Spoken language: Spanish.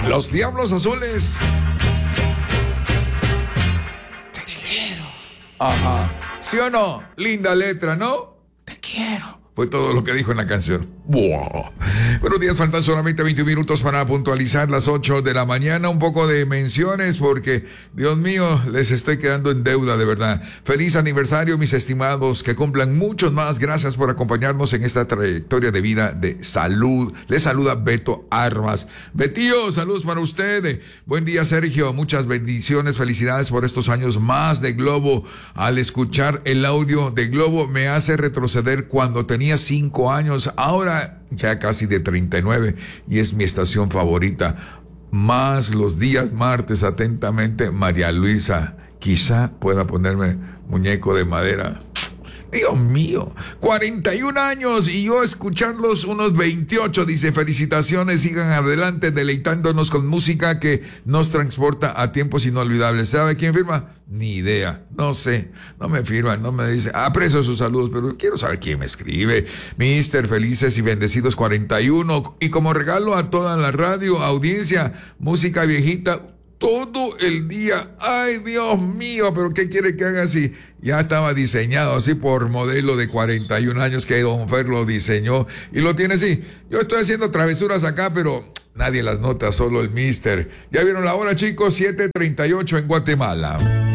Los Diablos Azules. Te quiero. Ajá. ¿Sí o no? Linda letra, ¿no? Te quiero. Fue todo lo que dijo en la canción. ¡Wow! Buenos días, faltan solamente 20 minutos para puntualizar las 8 de la mañana. Un poco de menciones porque, Dios mío, les estoy quedando en deuda, de verdad. Feliz aniversario, mis estimados, que cumplan muchos más. Gracias por acompañarnos en esta trayectoria de vida de salud. Les saluda Beto Armas. Betío, saludos para usted. Buen día, Sergio. Muchas bendiciones, felicidades por estos años más de Globo. Al escuchar el audio de Globo me hace retroceder cuando tenía 5 años. Ahora ya casi de 39 y es mi estación favorita. Más los días martes, atentamente, María Luisa. Quizá pueda ponerme muñeco de madera. Dios mío, 41 años y yo escucharlos unos 28, dice, felicitaciones, sigan adelante deleitándonos con música que nos transporta a tiempos inolvidables. ¿Sabe quién firma? Ni idea, no sé, no me firman, no me dice, aprecio sus saludos, pero quiero saber quién me escribe. Mister, felices y bendecidos 41, y como regalo a toda la radio, audiencia, música viejita, todo el día. Ay, Dios mío, pero ¿qué quiere que haga así? Ya estaba diseñado así por modelo de 41 años que don Fer lo diseñó y lo tiene así. Yo estoy haciendo travesuras acá, pero nadie las nota, solo el mister. Ya vieron la hora, chicos, 7:38 en Guatemala.